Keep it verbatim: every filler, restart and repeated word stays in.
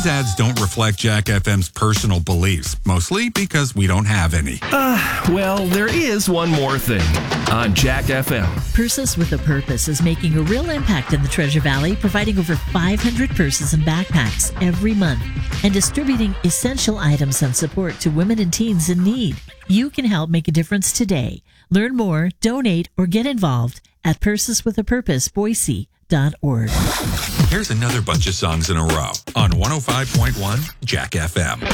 These ads don't reflect Jack F M's personal beliefs, mostly because we don't have any. Uh, well, there is one more thing on Jack F M. Purses with a Purpose is making a real impact in the Treasure Valley, providing over five hundred purses and backpacks every month and distributing essential items and support to women and teens in need. You can help make a difference today. Learn more, donate, or get involved at purses with a purpose boise dot org. Here's another bunch of songs in a row on one oh five point one Jack F M.